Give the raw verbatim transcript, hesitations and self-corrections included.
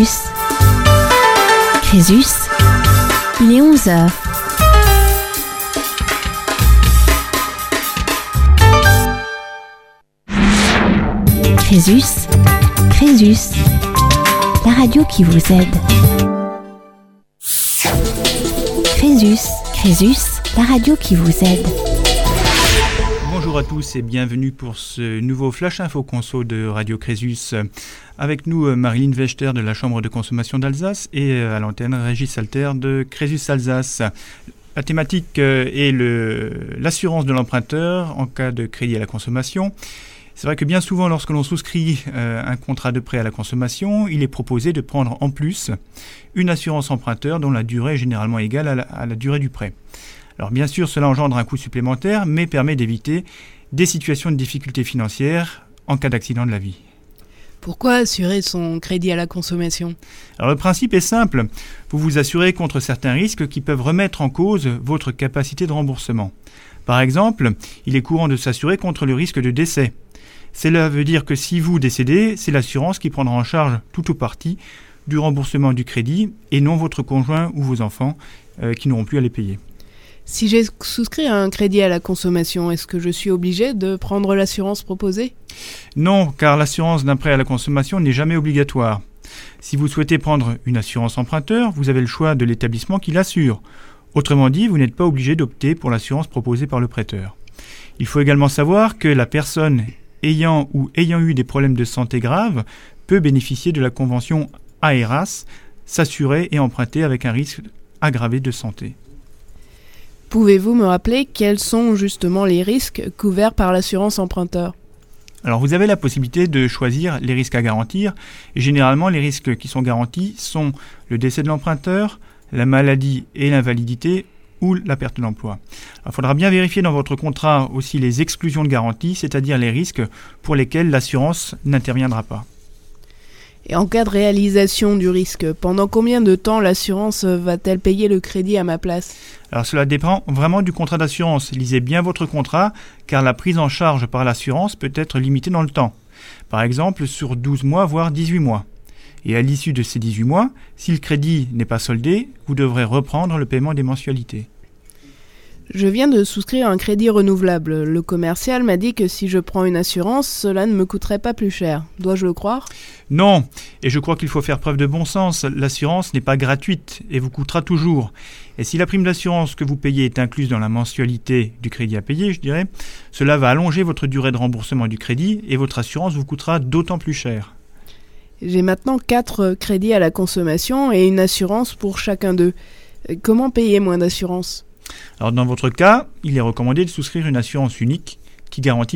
Crésus. Crésus, il est onze heures. Crésus, Crésus, la radio qui vous aide. Crésus, Crésus, la radio qui vous aide. Bonjour à tous et bienvenue pour ce nouveau Flash Info Conso de Radio Crésus. Avec nous Marilyn Wechter de la Chambre de consommation d'Alsace et à l'antenne Régis Alter de Crésus Alsace. La thématique est le, l'assurance de l'emprunteur en cas de crédit à la consommation. C'est vrai que bien souvent, lorsque l'on souscrit euh, un contrat de prêt à la consommation, il est proposé de prendre en plus une assurance emprunteur dont la durée est généralement égale à la, à la durée du prêt. Alors bien sûr, cela engendre un coût supplémentaire, mais permet d'éviter des situations de difficultés financières en cas d'accident de la vie. Pourquoi assurer son crédit à la consommation ? Alors le principe est simple, vous vous assurez contre certains risques qui peuvent remettre en cause votre capacité de remboursement. Par exemple, il est courant de s'assurer contre le risque de décès. Cela veut dire que si vous décédez, c'est l'assurance qui prendra en charge tout ou partie du remboursement du crédit et non votre conjoint ou vos enfants euh, qui n'auront plus à les payer. Si j'ai souscrit un crédit à la consommation, est-ce que je suis obligé de prendre l'assurance proposée ? Non, car l'assurance d'un prêt à la consommation n'est jamais obligatoire. Si vous souhaitez prendre une assurance emprunteur, vous avez le choix de l'établissement qui l'assure. Autrement dit, vous n'êtes pas obligé d'opter pour l'assurance proposée par le prêteur. Il faut également savoir que la personne ayant ou ayant eu des problèmes de santé graves peut bénéficier de la convention A R A S, s'assurer et emprunter avec un risque aggravé de santé. Pouvez-vous me rappeler quels sont justement les risques couverts par l'assurance emprunteur ? Alors vous avez la possibilité de choisir les risques à garantir. Et généralement, les risques qui sont garantis sont le décès de l'emprunteur, la maladie et l'invalidité ou la perte d'emploi. Il faudra bien vérifier dans votre contrat aussi les exclusions de garantie, c'est-à-dire les risques pour lesquels l'assurance n'interviendra pas. Et en cas de réalisation du risque, pendant combien de temps l'assurance va-t-elle payer le crédit à ma place ? Alors cela dépend vraiment du contrat d'assurance. Lisez bien votre contrat, car la prise en charge par l'assurance peut être limitée dans le temps. Par exemple, sur douze mois, voire dix-huit mois. Et à l'issue de ces dix-huit mois, si le crédit n'est pas soldé, vous devrez reprendre le paiement des mensualités. Je viens de souscrire un crédit renouvelable. Le commercial m'a dit que si je prends une assurance, cela ne me coûterait pas plus cher. Dois-je le croire ? Non, et je crois qu'il faut faire preuve de bon sens. L'assurance n'est pas gratuite et vous coûtera toujours. Et si la prime d'assurance que vous payez est incluse dans la mensualité du crédit à payer, je dirais, cela va allonger votre durée de remboursement du crédit et votre assurance vous coûtera d'autant plus cher. J'ai maintenant quatre crédits à la consommation et une assurance pour chacun d'eux. Comment payer moins d'assurance ? Alors dans votre cas, il est recommandé de souscrire une assurance unique qui garantit